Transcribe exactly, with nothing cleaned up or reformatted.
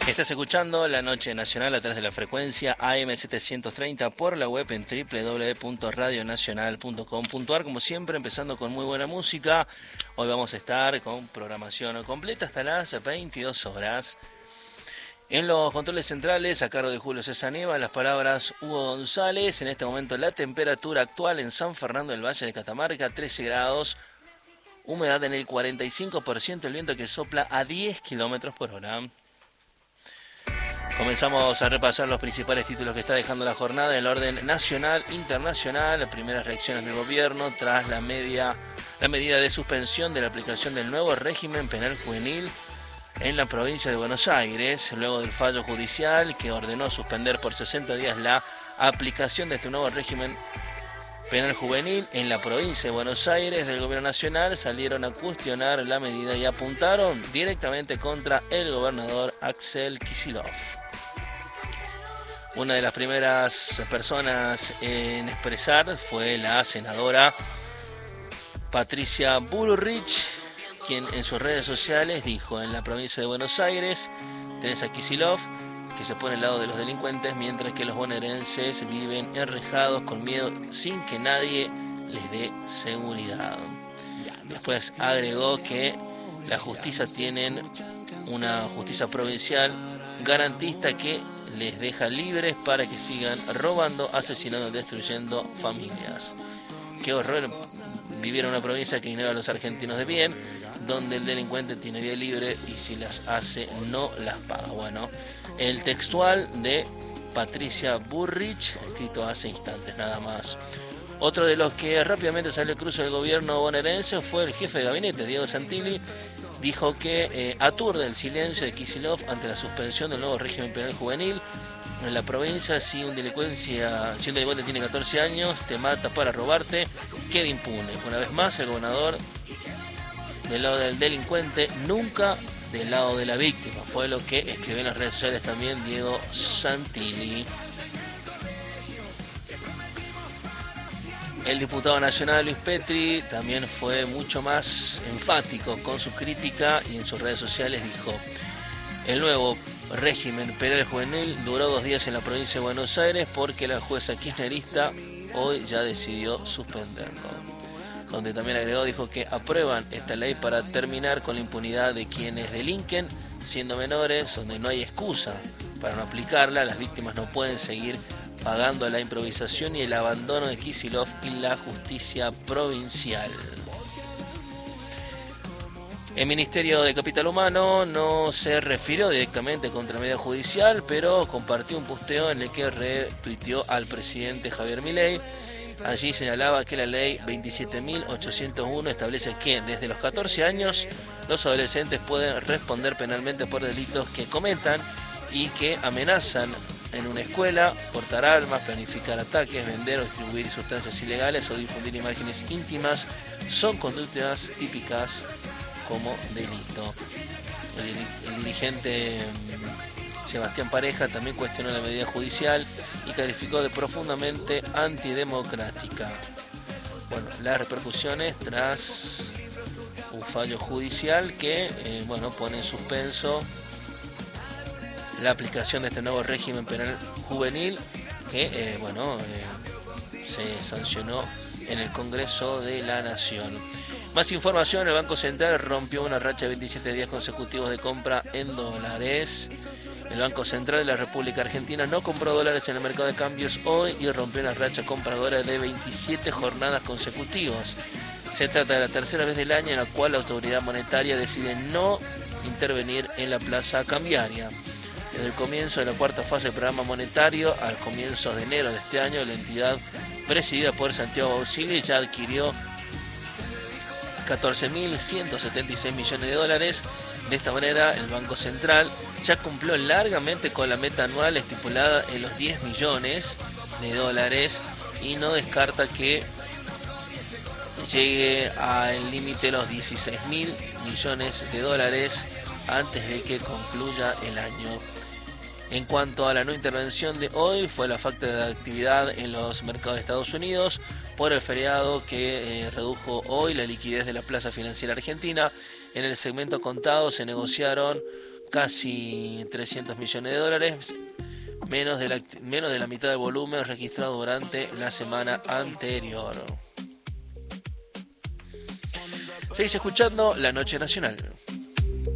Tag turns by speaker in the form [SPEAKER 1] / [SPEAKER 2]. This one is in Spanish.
[SPEAKER 1] Estás escuchando La Noche Nacional a través de la frecuencia A M setecientos treinta por la web en doble u doble u doble u punto radio nacional punto com punto a r. Como siempre, empezando con muy buena música. Hoy vamos a estar con programación completa hasta las veintidós horas. En los controles centrales, a cargo de Julio César Neva, las palabras Hugo González. En este momento la temperatura actual en San Fernando del Valle de Catamarca, trece grados. Humedad en el cuarenta y cinco por ciento, el viento que sopla a diez kilómetros por hora. Comenzamos a repasar los principales títulos que está dejando la jornada en el orden nacional, internacional. Las primeras reacciones del gobierno tras la, media, la medida de suspensión de la aplicación del nuevo régimen penal juvenil en la provincia de Buenos Aires, luego del fallo judicial que ordenó suspender por sesenta días la aplicación de este nuevo régimen penal juvenil en la provincia de Buenos Aires. Del gobierno nacional salieron a cuestionar la medida y apuntaron directamente contra el gobernador Axel Kicillof. Una de las primeras personas en expresar fue la senadora Patricia Bullrich, quien en sus redes sociales dijo: en la provincia de Buenos Aires tenés a Kicillof, que se pone al lado de los delincuentes, mientras que los bonaerenses viven enrejados con miedo sin que nadie les dé seguridad. Después agregó que la justicia tienen una justicia provincial garantista que les deja libres para que sigan robando, asesinando, destruyendo familias. Qué horror vivir en una provincia que ignora a los argentinos de bien, donde el delincuente tiene vía libre y si las hace no las paga. Bueno, el textual de Patricia Bullrich, escrito hace instantes nada más. Otro de los que rápidamente salió al cruce del gobierno bonaerense fue el jefe de gabinete, Diego Santilli. Dijo que eh, aturde el silencio de Kicillof ante la suspensión del nuevo régimen penal juvenil en la provincia. Si un, delincuencia, si un delincuente tiene catorce años, te mata para robarte, queda impune. Una vez más, el gobernador del lado del delincuente, nunca del lado de la víctima. Fue lo que escribió en las redes sociales también Diego Santilli. El diputado nacional Luis Petri también fue mucho más enfático con su crítica y en sus redes sociales dijo: el nuevo régimen penal juvenil duró dos días en la provincia de Buenos Aires porque la jueza kirchnerista hoy ya decidió suspenderlo. Donde también agregó, dijo que aprueban esta ley para terminar con la impunidad de quienes delinquen siendo menores, donde no hay excusa para no aplicarla. Las víctimas no pueden seguir pagando la improvisación y el abandono de Kicillof y la justicia provincial. El Ministerio de Capital Humano no se refirió directamente contra la medida judicial, pero compartió un posteo en el que retuiteó al presidente Javier Milei. Allí señalaba que la ley veintisiete mil ochocientos uno establece que desde los catorce años los adolescentes pueden responder penalmente por delitos que cometan y que amenazan en una escuela, portar armas, planificar ataques, vender o distribuir sustancias ilegales o difundir imágenes íntimas son conductas típicas como delito. El, el dirigente Sebastián Pareja también cuestionó la medida judicial y calificó de profundamente antidemocrática. Bueno, las repercusiones tras un fallo judicial que eh, bueno, pone en suspenso la aplicación de este nuevo régimen penal juvenil que eh, bueno eh, se sancionó en el Congreso de la Nación. Más información: el Banco Central rompió una racha de veintisiete días consecutivos de compra en dólares. El Banco Central de la República Argentina no compró dólares en el mercado de cambios hoy y rompió una racha compradora de veintisiete jornadas consecutivas. Se trata de la tercera vez del año en la cual la autoridad monetaria decide no intervenir en la plaza cambiaria. Desde el comienzo de la cuarta fase del programa monetario, al comienzo de enero de este año, la entidad presidida por Santiago Bausili ya adquirió catorce mil ciento setenta y seis millones de dólares. De esta manera, el Banco Central ya cumplió largamente con la meta anual estipulada en los diez millones de dólares y no descarta que llegue al límite de los dieciséis mil millones de dólares antes de que concluya el año. En cuanto a la no intervención de hoy, fue la falta de actividad en los mercados de Estados Unidos por el feriado que eh, redujo hoy la liquidez de la plaza financiera argentina. En el segmento contado se negociaron casi trescientos millones de dólares, menos de la, menos de la mitad del volumen registrado durante la semana anterior. Seguís escuchando La Noche Nacional.